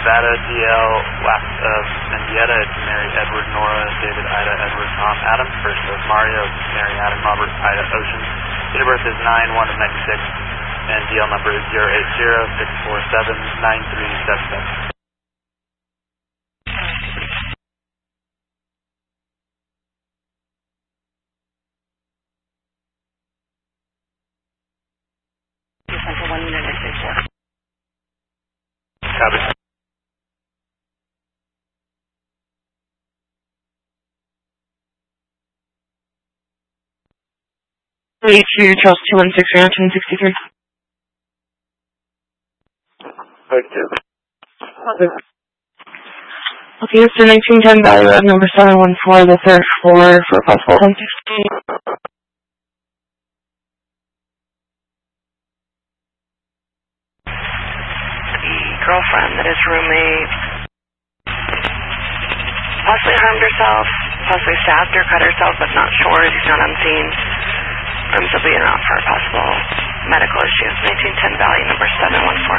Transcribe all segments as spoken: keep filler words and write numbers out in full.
Nevada, D L, west of Mendieta, it's Mary, Edward, Nora, David, Ida, Edward, Tom, Adam. First of Mario, Mary, Adam, Robert, Ida, Ocean. Date of birth is nine one of ninety-six, and D L number is zero eight zero six four seven nine three seven seven. Central one unit at six four. Copy. thirty-two, Charles two one six, reaction sixty-three. Thank you. Okay, it's the nineteen ten value of number seven one four, the third floor for possible one sixty. The girlfriend that is roommate possibly harmed herself, possibly stabbed or cut herself, but not sure. He's not on scene. Rooms will be out for possible medical issues. nineteen ten value number seven one four.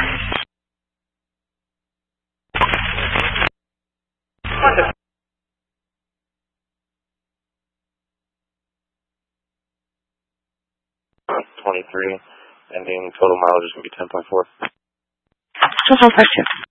twenty-three, ending total mileage is going to be ten point four. Total question.